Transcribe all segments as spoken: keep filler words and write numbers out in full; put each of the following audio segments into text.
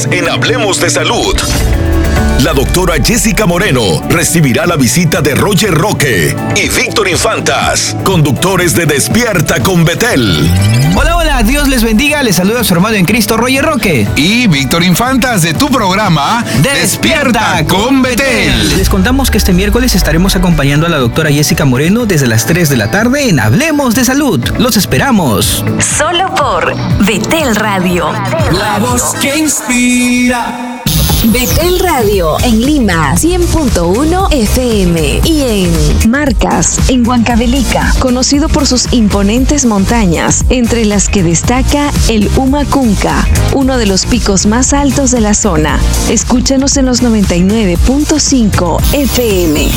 en Hablemos de Salud. La doctora Jessica Moreno recibirá la visita de Roger Roque y Víctor Infantas, conductores de Despierta con Betel. Hola, hola, Dios les bendiga, les saluda su hermano en Cristo, Roger Roque. Y Víctor Infantas de tu programa Despierta con Betel. Les contamos que este miércoles estaremos acompañando a la doctora Jessica Moreno desde las tres de la tarde en Hablemos de Salud. Los esperamos. Solo por Betel Radio. La voz que inspira. Betel Radio en Lima, cien punto uno F M, y en Marcas, en Huancavelica, conocido por sus imponentes montañas, entre las que destaca el Humacunca, uno de los picos más altos de la zona. Escúchanos en los noventa y nueve punto cinco F M.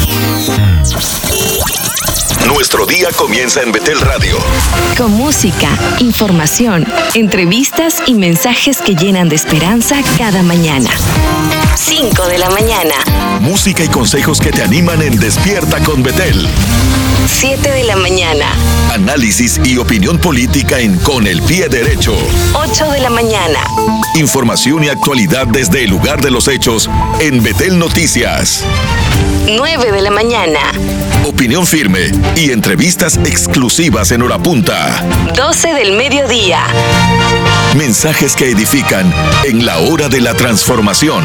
Nuestro día comienza en Betel Radio. Con música, información, entrevistas y mensajes que llenan de esperanza cada mañana. cinco de la mañana. Música y consejos que te animan en Despierta con Betel. siete de la mañana. Análisis y opinión política en Con el Pie Derecho. ocho de la mañana. Información y actualidad desde el lugar de los hechos en Betel Noticias. nueve de la mañana. Opinión firme y entrevistas exclusivas en hora punta. doce del mediodía. Mensajes que edifican en la hora de la transformación.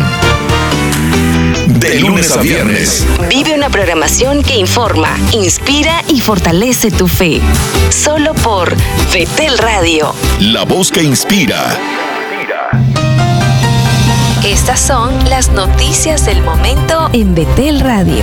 De lunes a viernes. Vive una programación que informa, inspira y fortalece tu fe. Solo por Betel Radio. La voz que inspira. Estas son las noticias del momento en Betel Radio.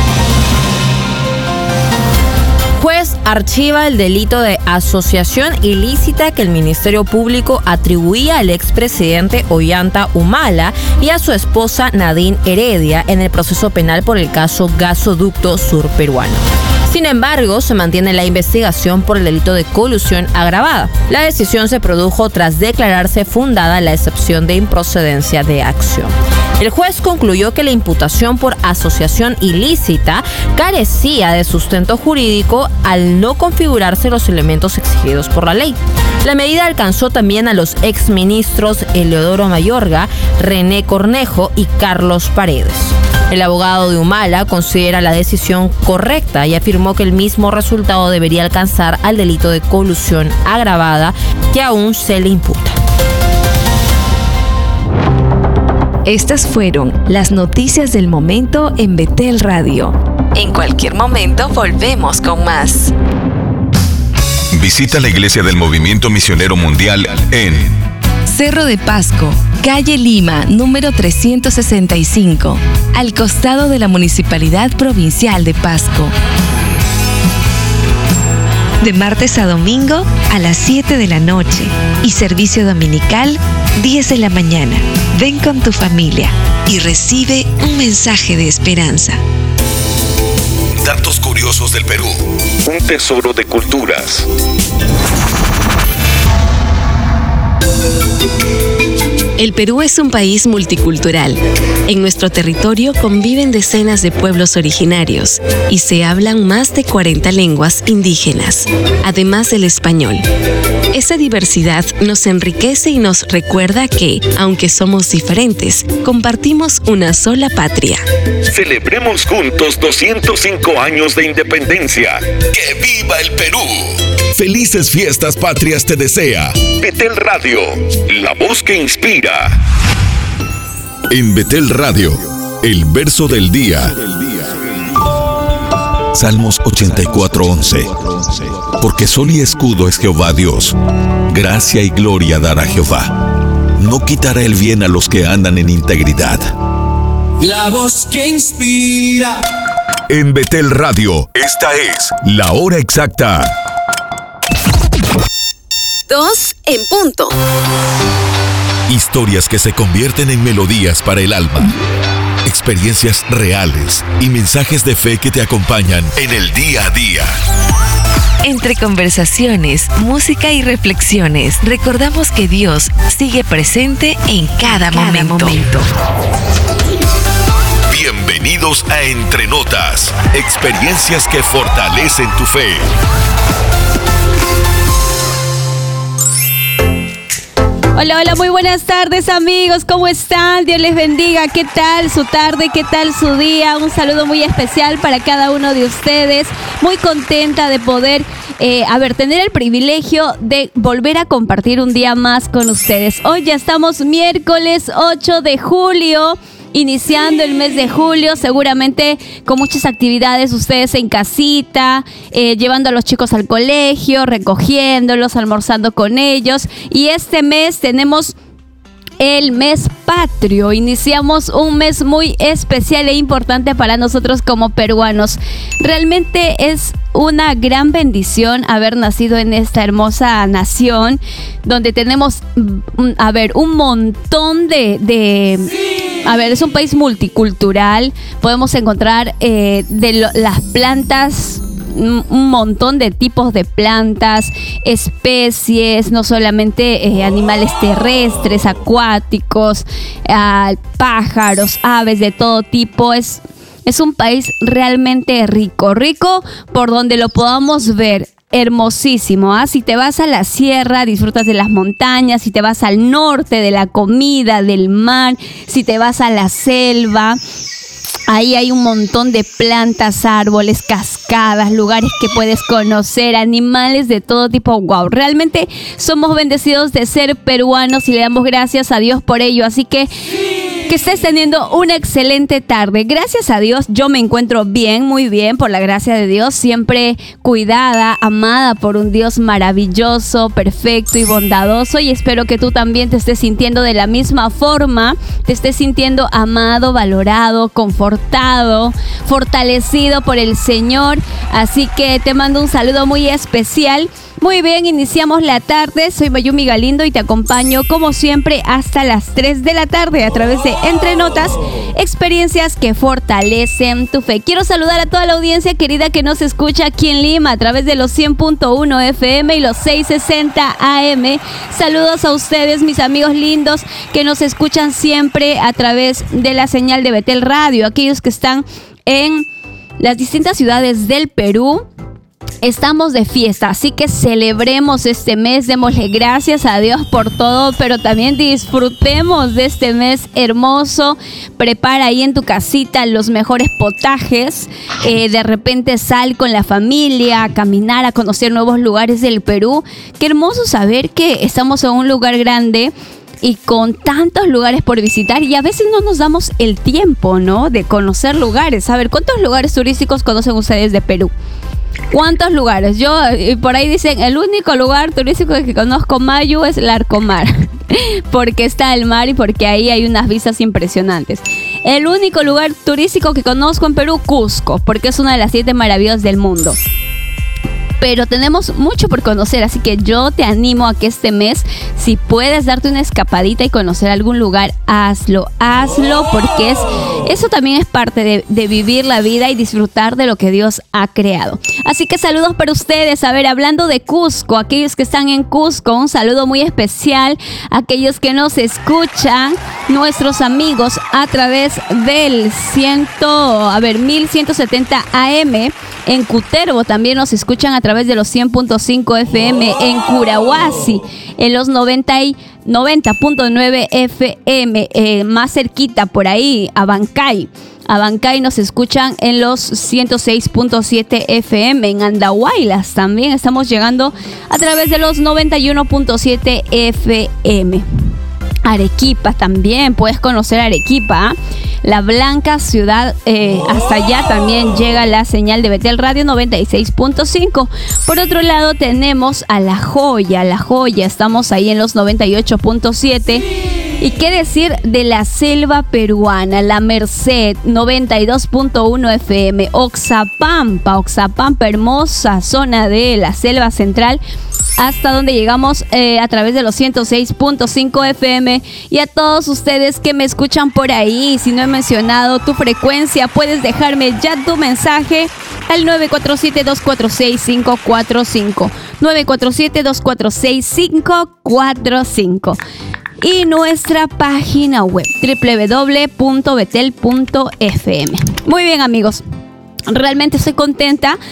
Juez archiva el delito de asociación ilícita que el Ministerio Público atribuía al expresidente Ollanta Humala y a su esposa Nadine Heredia en el proceso penal por el caso Gasoducto Surperuano. Sin embargo, se mantiene la investigación por el delito de colusión agravada. La decisión se produjo tras declararse fundada la excepción de improcedencia de acción. El juez concluyó que la imputación por asociación ilícita carecía de sustento jurídico al no configurarse los elementos exigidos por la ley. La medida alcanzó también a los exministros Eleodoro Mayorga, René Cornejo y Carlos Paredes. El abogado de Humala considera la decisión correcta y afirmó que el mismo resultado debería alcanzar al delito de colusión agravada que aún se le imputa. Estas fueron las noticias del momento en Betel Radio. En cualquier momento volvemos con más. Visita la iglesia del Movimiento Misionero Mundial en Cerro de Pasco, calle Lima, número trescientos sesenta y cinco, al costado de la Municipalidad Provincial de Pasco. De martes a domingo a las siete de la noche y servicio dominical diez de la mañana. Ven con tu familia y recibe un mensaje de esperanza. Datos curiosos del Perú. Un tesoro de culturas. El Perú es un país multicultural. En nuestro territorio conviven decenas de pueblos originarios y se hablan más de cuarenta lenguas indígenas, además del español. Esa diversidad nos enriquece y nos recuerda que, aunque somos diferentes, compartimos una sola patria. Celebremos juntos doscientos cinco años de independencia. ¡Que viva el Perú! Felices fiestas patrias te desea Betel Radio, la voz que inspira. En Betel Radio, el verso del día. Salmos ochenta y cuatro, once. Porque sol y escudo es Jehová Dios, gracia y gloria dará Jehová. No quitará el bien a los que andan en integridad. La voz que inspira. En Betel Radio, esta es la hora exacta. Dos en punto. Historias que se convierten en melodías para el alma. Experiencias reales y mensajes de fe que te acompañan en el día a día. Entre conversaciones, música y reflexiones, recordamos que Dios sigue presente en cada, cada momento. momento. Bienvenidos a Entre Notas, experiencias que fortalecen tu fe. Hola, hola, muy buenas tardes, amigos. ¿Cómo están? Dios les bendiga. ¿Qué tal su tarde? ¿Qué tal su día? Un saludo muy especial para cada uno de ustedes. Muy contenta de poder, eh, a ver, tener el privilegio de volver a compartir un día más con ustedes. Hoy ya estamos miércoles ocho de julio. Iniciando el mes de julio, seguramente con muchas actividades, ustedes en casita, eh, llevando a los chicos al colegio, recogiéndolos, almorzando con ellos. Y este mes tenemos el mes patrio. Iniciamos un mes muy especial e importante para nosotros como peruanos. Realmente es una gran bendición haber nacido en esta hermosa nación, donde tenemos, a ver, un montón de... de A ver, es un país multicultural. Podemos encontrar eh, de lo, las plantas, un, un montón de tipos de plantas, especies, no solamente eh, animales terrestres, acuáticos, eh, pájaros, aves de todo tipo. Es, es un país realmente rico, rico por donde lo podamos ver. Hermosísimo, ¿ah? Si te vas a la sierra, disfrutas de las montañas. Si te vas al norte, de la comida, del mar. Si te vas a la selva, ahí hay un montón de plantas, árboles, cascadas, lugares que puedes conocer, animales de todo tipo. Wow, realmente somos bendecidos de ser peruanos y le damos gracias a Dios por ello. Así que que estés teniendo una excelente tarde. Gracias a Dios, yo me encuentro bien, muy bien, por la gracia de Dios. Siempre cuidada, amada por un Dios maravilloso, perfecto y bondadoso. Y espero que tú también te estés sintiendo de la misma forma. Te estés sintiendo amado, valorado, confortado, fortalecido por el Señor. Así que te mando un saludo muy especial. Muy bien, iniciamos la tarde. Soy Mayumi Galindo y te acompaño como siempre hasta las tres de la tarde a través de Entre Notas, experiencias que fortalecen tu fe. Quiero saludar a toda la audiencia querida que nos escucha aquí en Lima a través de los cien punto uno F M y los seiscientos sesenta A M. Saludos a ustedes, mis amigos lindos, que nos escuchan siempre a través de la señal de Betel Radio. Aquellos que están en las distintas ciudades del Perú. Estamos de fiesta, así que celebremos este mes, démosle gracias a Dios por todo, pero también disfrutemos de este mes hermoso. Prepara ahí en tu casita los mejores potajes, eh, de repente sal con la familia a caminar, a conocer nuevos lugares del Perú. Qué hermoso saber que estamos en un lugar grande y con tantos lugares por visitar, y a veces no nos damos el tiempo, ¿no?, de conocer lugares. A ver, ¿cuántos lugares turísticos conocen ustedes de Perú? ¿Cuántos lugares? Yo, por ahí dicen, el único lugar turístico que conozco, Mayu, es Larcomar, porque está el mar y porque ahí hay unas vistas impresionantes. El único lugar turístico que conozco en Perú, Cusco, porque es una de las siete maravillas del mundo. Pero tenemos mucho por conocer, así que yo te animo a que este mes, si puedes darte una escapadita y conocer algún lugar, hazlo, hazlo, porque es, eso también es parte de, de vivir la vida y disfrutar de lo que Dios ha creado. Así que saludos para ustedes. A ver, hablando de Cusco, aquellos que están en Cusco, un saludo muy especial a aquellos que nos escuchan, nuestros amigos a través del ciento, a ver, mil ciento setenta A M. En Cutervo también nos escuchan a través de los cien punto cinco F M. En Curahuasi, en los noventa punto nueve F M. Eh, más cerquita por ahí, Abancay. Abancay nos escuchan en los ciento seis punto siete F M. En Andahuaylas también estamos llegando a través de los noventa y uno punto siete F M. Arequipa también, puedes conocer Arequipa, ¿eh? La blanca ciudad, eh, hasta allá también llega la señal de Betel Radio noventa y seis punto cinco. Por otro lado tenemos a La Joya, La Joya, estamos ahí en los noventa y ocho punto siete. ¿Y qué decir de la selva peruana? La Merced, noventa y dos punto uno F M. Oxapampa, Oxapampa, hermosa zona de la selva central, hasta donde llegamos eh, a través de los ciento seis punto cinco F M. Y a todos ustedes que me escuchan por ahí, si no he mencionado tu frecuencia, puedes dejarme ya tu mensaje al nueve cuatro siete, dos cuatro seis, cinco cuatro cinco. nueve cuatro siete, dos cuatro seis, cinco cuatro cinco. Y nuestra página web doble u doble u doble u punto betel punto f m. Muy bien, amigos, realmente estoy contenta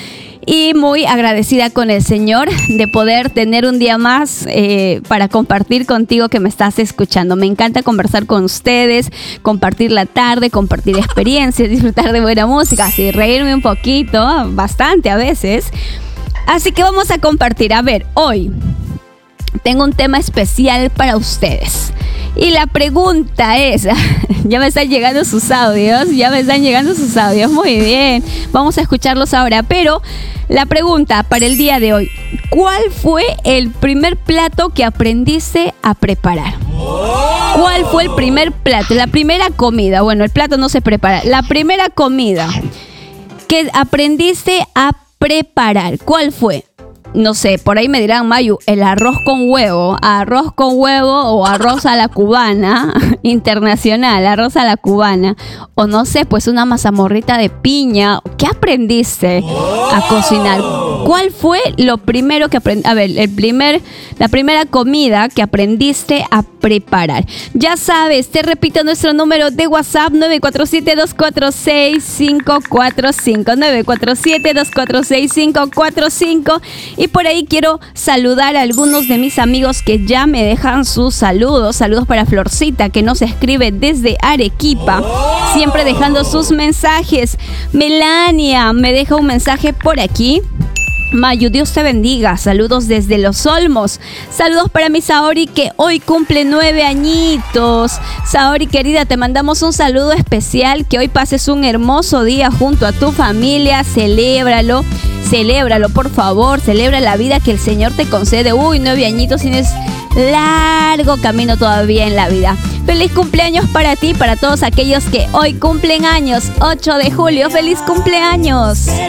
y muy agradecida con el Señor de poder tener un día más eh, para compartir contigo que me estás escuchando. Me encanta conversar con ustedes, compartir la tarde, compartir experiencias, disfrutar de buena música, así reírme un poquito, bastante a veces. Así que vamos a compartir. A ver, hoy tengo un tema especial para ustedes. Y la pregunta es, ya me están llegando sus audios, ya me están llegando sus audios, muy bien, vamos a escucharlos ahora, pero la pregunta para el día de hoy, ¿cuál fue el primer plato que aprendiste a preparar? ¿Cuál fue el primer plato, la primera comida? Bueno, el plato no se prepara, la primera comida que aprendiste a preparar, ¿cuál fue? No sé, por ahí me dirán, Mayu, el arroz con huevo, arroz con huevo o arroz a la cubana, internacional, arroz a la cubana, o no sé, pues una mazamorrita de piña. ¿Qué aprendiste a cocinar? ¿Cuál fue lo primero que aprendiste? A ver, el primer, la primera comida que aprendiste a preparar. Ya sabes, te repito nuestro número de WhatsApp, nueve cuatro siete, dos cuatro seis, cinco cuatro cinco, nueve cuatro siete, dos cuatro seis, cinco cuatro cinco. Y por ahí quiero saludar a algunos de mis amigos que ya me dejan sus saludos. Saludos para Florcita, que nos escribe desde Arequipa, siempre dejando sus mensajes. Melania me deja un mensaje por aquí. Mayu, Dios te bendiga. Saludos desde Los Olmos. Saludos para mi Saori, que hoy cumple nueve añitos. Saori, querida, te mandamos un saludo especial. Que hoy pases un hermoso día junto a tu familia. Celébralo. Celébralo, por favor. Celebra la vida que el Señor te concede. Uy, nueve añitos, tienes largo camino todavía en la vida. Feliz cumpleaños para ti, para todos aquellos que hoy cumplen años. ocho de julio, feliz cumpleaños.